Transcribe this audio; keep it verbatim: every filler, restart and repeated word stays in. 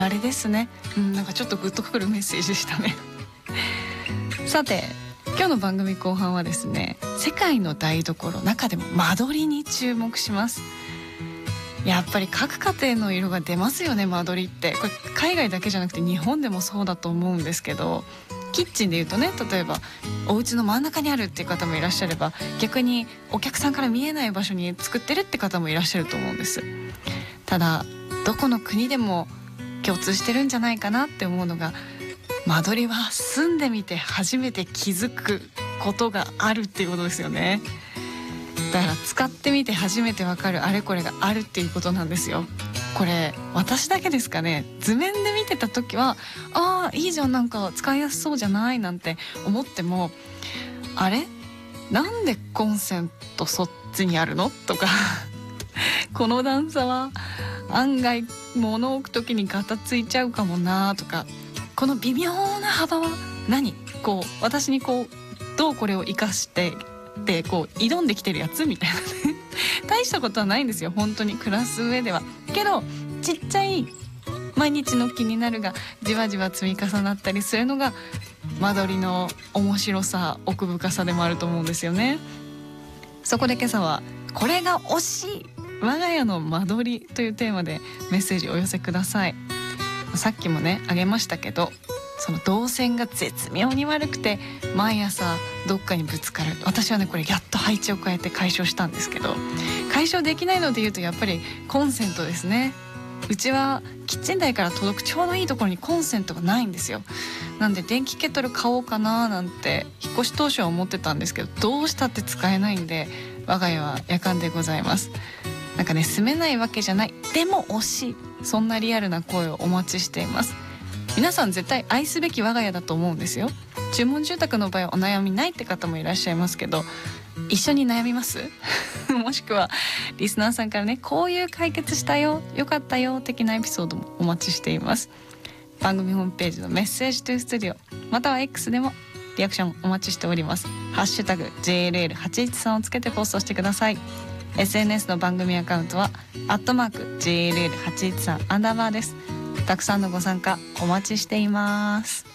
あれですね、うん、なんかちょっとグッとくるメッセージでしたねさて今日の番組後半はですね、世界の台所、中でも間取りに注目します。やっぱり各家庭の色が出ますよね、間取りって。これ海外だけじゃなくて日本でもそうだと思うんですけど、キッチンでいうとね、例えばお家の真ん中にあるっていう方もいらっしゃれば、逆にお客さんから見えない場所に作ってるって方もいらっしゃると思うんです。ただどこの国でも共通してるんじゃないかなって思うのが、間取りは住んでみて初めて気づくことがあるっていうことですよね。だから使ってみて初めてわかるあれこれがあるっていうことなんですよ。これ私だけですかね。図面で見てた時はああいいじゃん、なんか使いやすそうじゃないなんて思っても、あれなんでコンセントそっちにあるのとかこの段差は案外物を置く時にガタついちゃうかもなとか、この微妙な幅は何、こう私にこうどうこれを生かしてでこう挑んできてるやつみたいなね大したことはないんですよ、本当に暮らす上では。けどちっちゃい毎日の気になるがじわじわ積み重なったりするのが間取りの面白さ、奥深さでもあると思うんですよね。そこで今朝はこれが推し我が家の間取りというテーマでメッセージをお寄せください。さっきもねあげましたけど、その動線が絶妙に悪くて毎朝どっかにぶつかる。私はねこれやっと配置を変えて解消したんですけど、解消できないのでいうとやっぱりコンセントですね。うちはキッチン台から届くちょうどいいところにコンセントがないんですよ。なんで電気ケトル買おうかななんて引っ越し当初は思ってたんですけど、どうしたって使えないんで我が家は夜間でございます。なんかね住めないわけじゃない、でも惜しい、そんなリアルな声をお待ちしています。皆さん絶対愛すべき我が家だと思うんですよ。注文住宅の場合はお悩みないって方もいらっしゃいますけど、一緒に悩みますもしくはリスナーさんからね、こういう解決したよ、よかったよ的なエピソードもお待ちしています。番組ホームページのメッセージトゥースタジオまたは X でもリアクションお待ちしております。ハッシュタグ ジェイエルエルはちいちさん をつけてポストしてください。 エスエヌエス の番組アカウントはアットマーク ジェイエルエルはちいちさん アンダーバーです。たくさんのご参加お待ちしています。